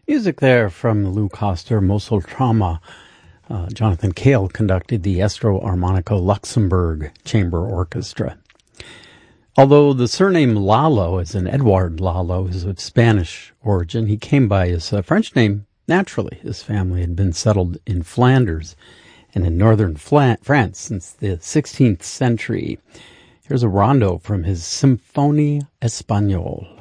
Music there from Lou Coster, Mosel Trauma. Jonathan Cale conducted the Estro Armonico Luxembourg Chamber Orchestra. Although the surname Lalo, as in Edouard Lalo, is of Spanish origin, he came by his French name naturally. His family had been settled in Flanders and in northern France since the 16th century. Here's a rondo from his Symphonie Espagnole.